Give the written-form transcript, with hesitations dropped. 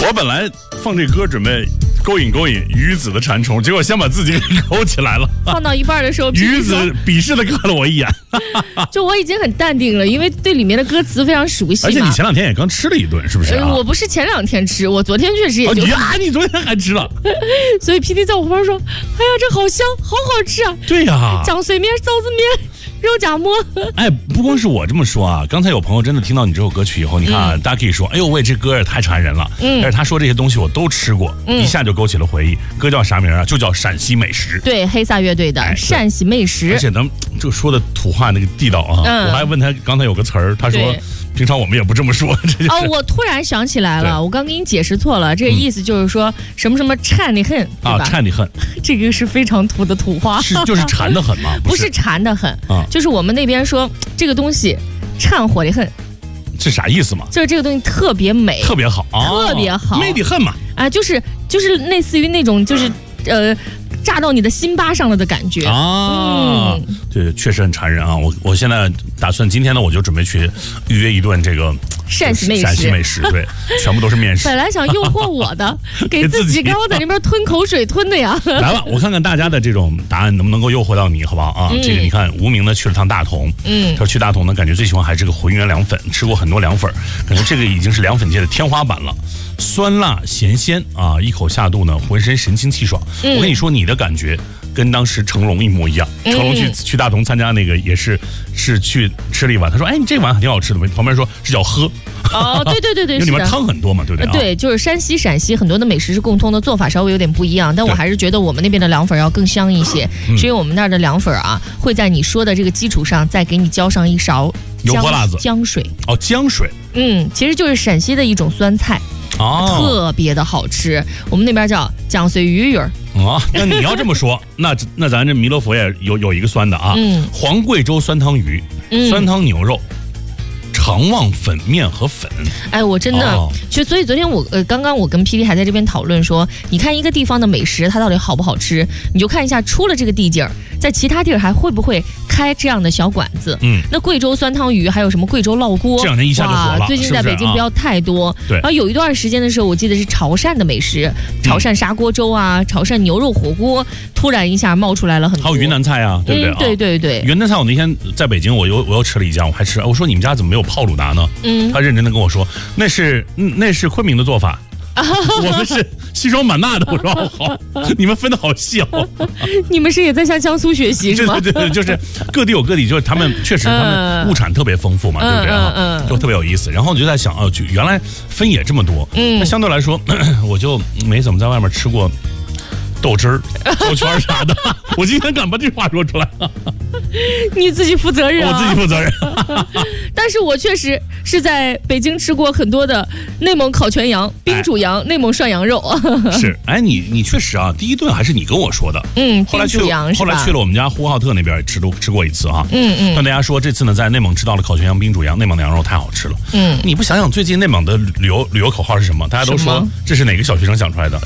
我本来放这歌准备勾引鱼子的馋虫，结果先把自己给勾起来了。 放到一半的时候， 鱼子鄙视的看了我一眼。 就我已经很淡定了，因为对里面的歌词非常熟悉嘛。 而且你前2天也刚吃了一顿，是不是、 我不是前2天吃，我昨天确实也就。 你昨天还吃了。 所以 PD 在我旁边说：“哎呀，这好香，好好吃啊！” 对呀、 酱水面、臊子面、肉夹馍。 哎，不光是我这么说啊，刚才有朋友真的听到你这首歌曲以后，你看啊，大家可以说：“哎呦喂，这歌也太馋人了。”但是他说这些东西我都吃过，一下就勾起了回忆。歌叫啥名啊？就叫陕西美食。 对，黑撒乐队的陕西美食。 而且咱们就说的土话那个地道啊，我还问他刚才有个词儿，他说平常我们也不这么说。 哦，我突然想起来了，我刚给你解释错了，这个意思就是说什么什么馋得很啊，馋得很， 这个是非常土的土话， 就是馋得很吗？ 不是馋得很啊，就是我们那边说这个东西馋火得很， 是啥意思嘛？ 就是这个东西特别美， 特别好， 特别好， 美得很嘛。 啊，就是类似于那种就是炸到你的心巴上了的感觉啊！这确实很馋人啊！我现在打算今天呢，我就准备去预约一顿这个陕西美食， 对，全部都是面食。 本来想诱惑我的，给自己，刚我在那边吞口水吞的呀。 来吧，我看看大家的这种答案能不能够诱惑到你，好不好啊？这个你看，无名呢去了趟大同，他说去大同呢，感觉最喜欢还是这个浑源凉粉，吃过很多凉粉，感觉这个已经是凉粉界的天花板了。酸辣咸鲜啊，一口下肚呢，浑身神清气爽。我跟你说，你的感觉跟当时成龙一模一样。成龙去大同参加那个也是去吃了一碗，他说：“哎，你这碗还挺好吃的。”旁边说是叫喝。 哦，对， 因为里面汤很多嘛，对不对？ 对，就是陕西很多的美食是共通的，做法稍微有点不一样，但我还是觉得我们那边的凉粉要更香一些，是因为我们那儿的凉粉啊，会在你说的这个基础上再给你浇上一勺油泼辣子姜水。 哦，姜水。 其实就是陕西的一种酸菜。特别的好吃，我们那边叫姜水鱼鱼儿啊。那你要这么说，那咱这弥勒佛也有一个酸的啊，黄贵州酸汤鱼、酸汤牛肉、肠旺粉面和粉。 哎，我真的，所以昨天刚刚我跟 PD 还在这边讨论说，你看一个地方的美食它到底好不好吃，你就看一下出了这个地界儿，在其他地儿还会不会开这样的小馆子。那贵州酸汤鱼还有什么贵州烙锅， 这2年一下就火了。 最近在北京标太多。 对， 然后有一段时间的时候，我记得是潮汕的美食，潮汕砂锅粥啊，潮汕牛肉火锅，突然一下冒出来了很多。 还有云南菜啊，对不对？对。 云南菜我那天在北京，我又吃了一家，我还吃。我说你们家怎么没有泡鲁达呢？他认真的跟我说，那是昆明的做法。我们是西双版纳的。我说好，你们分的好细哦。 你们是也在向江苏学习是吗？ 对，就是各地有各地，就是他们确实他们物产特别丰富嘛，对不对啊？就特别有意思。然后我就在想就原来分也这么多。那相对来说，我就没怎么在外面吃过豆汁儿、豆圈啥的。我今天敢把这话说出来。 你自己负责任。 我自己负责任。 但是我确实是在北京吃过很多的内蒙烤全羊、冰煮羊、内蒙涮羊肉。 是，哎，你确实啊，第一顿还是你跟我说的。后来去了我们家呼和浩特那边吃过一次啊。跟大家说，这次呢在内蒙吃到了烤全羊、冰煮羊，内蒙的羊肉太好吃了。你不想想最近内蒙的旅游口号是什么？大家都说这是哪个小学生想出来的？